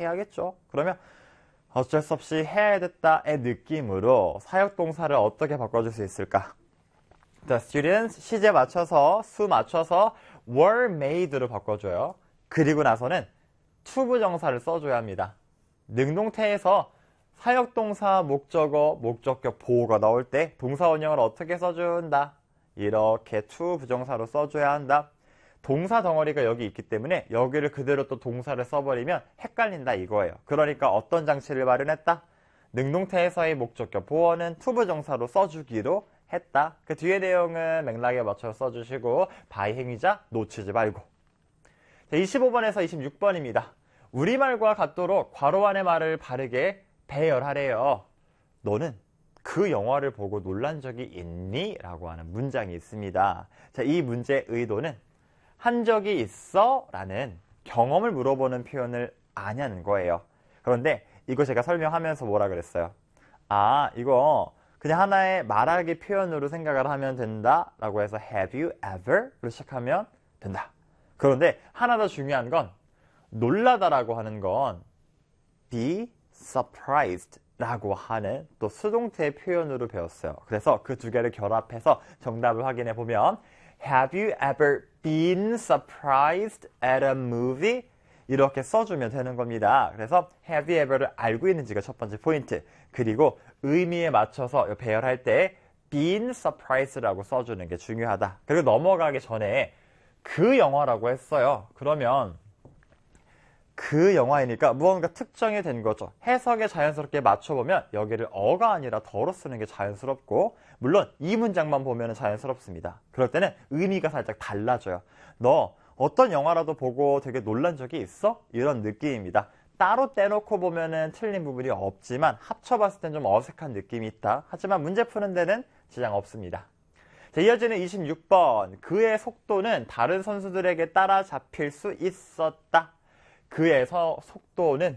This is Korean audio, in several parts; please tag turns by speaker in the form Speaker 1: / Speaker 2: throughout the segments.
Speaker 1: 해야겠죠. 그러면 어쩔 수 없이 해야 됐다의 느낌으로 사역동사를 어떻게 바꿔줄 수 있을까? The students 시제 맞춰서 수 맞춰서 were made로 바꿔줘요. 그리고 나서는 to 부정사를 써줘야 합니다. 능동태에서 사역동사, 목적어, 목적격, 보호가 나올 때 동사 원형을 어떻게 써준다? 이렇게 to 부정사로 써줘야 한다. 동사 덩어리가 여기 있기 때문에 여기를 그대로 또 동사를 써버리면 헷갈린다 이거예요. 그러니까 어떤 장치를 마련했다? 능동태에서의 목적격 보어는 to 부정사로 써주기로 했다. 그 뒤에 내용은 맥락에 맞춰서 써주시고 by 행위자 놓치지 말고. 자, 25번에서 26번입니다. 우리말과 같도록 괄호 안의 말을 바르게 배열하래요. 너는 그 영화를 보고 놀란 적이 있니? 라고 하는 문장이 있습니다. 자, 이 문제의 의도는 한 적이 있어? 라는 경험을 물어보는 표현을 아냐는 거예요. 그런데 이거 제가 설명하면서 뭐라 그랬어요? 아, 이거 그냥 하나의 말하기 표현으로 생각을 하면 된다 라고 해서 have you ever? 로 시작하면 된다. 그런데 하나 더 중요한 건 놀라다라고 하는 건 be surprised 라고 하는 또 수동태 표현으로 배웠어요. 그래서 그 두 개를 결합해서 정답을 확인해 보면 Have you ever been surprised at a movie? 이렇게 써주면 되는 겁니다. 그래서 have you ever를 알고 있는지가 첫 번째 포인트. 그리고 의미에 맞춰서 배열할 때 been surprised라고 써주는 게 중요하다. 그리고 넘어가기 전에 그 영화라고 했어요. 그러면 그 영화이니까 무언가 특정이 된 거죠. 해석에 자연스럽게 맞춰보면 여기를 어가 아니라 더로 쓰는 게 자연스럽고 물론 이 문장만 보면 자연스럽습니다. 그럴 때는 의미가 살짝 달라져요. 너 어떤 영화라도 보고 되게 놀란 적이 있어? 이런 느낌입니다. 따로 떼놓고 보면은 틀린 부분이 없지만 합쳐봤을 땐 좀 어색한 느낌이 있다. 하지만 문제 푸는 데는 지장 없습니다. 자, 이어지는 26번. 그의 속도는 다른 선수들에게 따라잡힐 수 있었다. 그의 속도는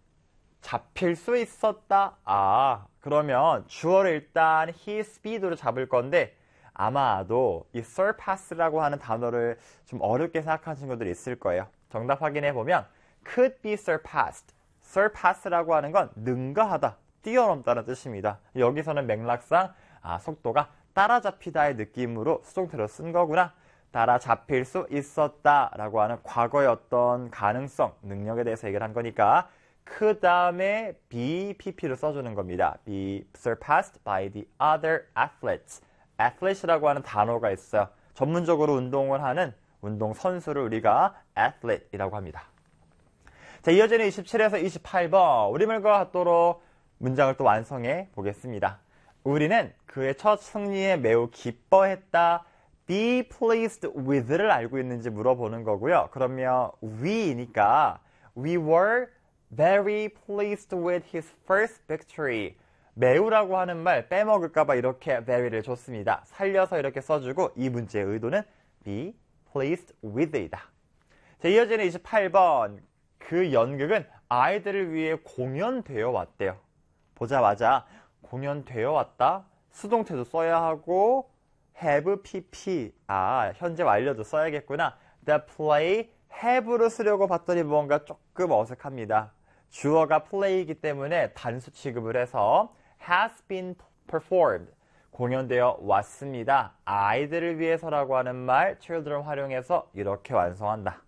Speaker 1: 잡힐 수 있었다. 아, 그러면 주어를 일단 his speed로 잡을 건데 아마도 이 surpass라고 하는 단어를 좀 어렵게 생각하는 친구들이 있을 거예요. 정답 확인해 보면 could be surpassed. surpass라고 하는 건 능가하다, 뛰어넘다는 뜻입니다. 여기서는 맥락상 속도가 따라잡히다의 느낌으로 수동태로 쓴 거구나. 따라잡힐 수 있었다 라고 하는 과거의 어떤 가능성, 능력에 대해서 얘기를 한 거니까 그 다음에 be, pp를 써주는 겁니다. be surpassed by the other athletes. athlete라고 하는 단어가 있어요. 전문적으로 운동을 하는 운동 선수를 우리가 athlete이라고 합니다. 자, 이어지는 27에서 28번. 우리말과 같도록 문장을 또 완성해 보겠습니다. 우리는 그의 첫 승리에 매우 기뻐했다. be pleased with를 알고 있는지 물어보는 거고요. 그러면 we니까 we were very pleased with his first victory. 매우라고 하는 말 빼먹을까봐 이렇게 very를 줬습니다. 살려서 이렇게 써주고 이 문제의 의도는 be pleased with이다. 자, 이어지는 28번. 그 연극은 아이들을 위해 공연되어 왔대요. 보자마자 공연되어 왔다. 수동태도 써야 하고 have pp. 현재 완료도 써야겠구나. The play have로 쓰려고 봤더니 뭔가 조금 어색합니다. 주어가 play이기 때문에 단수 취급을 해서 has been performed. 공연되어 왔습니다. 아이들을 위해서라고 하는 말 children 활용해서 이렇게 완성한다.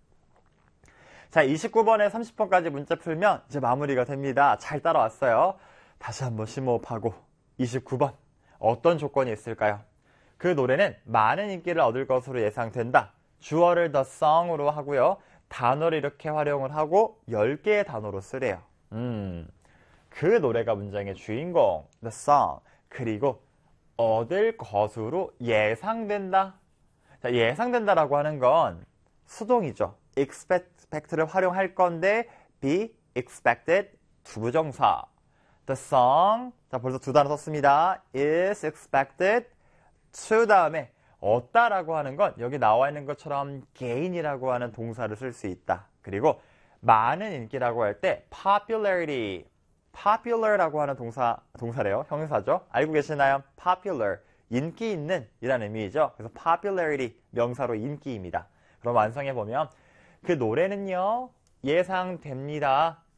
Speaker 1: 자, 29번에 30번까지 문제 풀면 이제 마무리가 됩니다. 잘 따라왔어요. 다시 한번 심호흡하고 29번 어떤 조건이 있을까요? 그 노래는 많은 인기를 얻을 것으로 예상된다. 주어를 the song으로 하고요. 단어를 이렇게 활용을 하고 10개의 단어로 쓰래요. 그 노래가 문장의 주인공, the song. 그리고 얻을 것으로 예상된다. 자, 예상된다라고 하는 건 수동이죠. expect를 활용할 건데 be expected 두부정사. The song, 자 벌써 두 단어 썼습니다. is expected to 다음에 얻다라고 하는 건 여기 나와 있는 것처럼 gain이라고 하는 동사를 쓸 수 있다. 그리고 많은 인기라고 할 때 popularity, popular라고 하는 동사래요. 형용사죠. 알고 계시나요? popular, 인기 있는 이라는 의미죠. 그래서 popularity, 명사로 인기입니다. 그럼 완성해 보면 그 노래는요 예상됩니다.